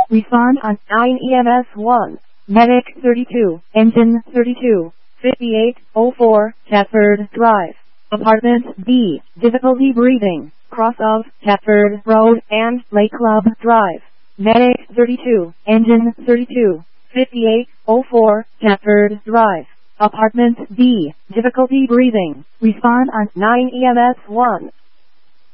Respond on 9 EMS 1. Medic 32, Engine 32, 5804, Chatford Drive. Apartment B. Difficulty breathing. Cross of Chatford Road and Lake Club Drive. Medic 32, Engine 32, 5804, Chatford Drive. Apartment B. Difficulty breathing. Respond on 9 EMS 1.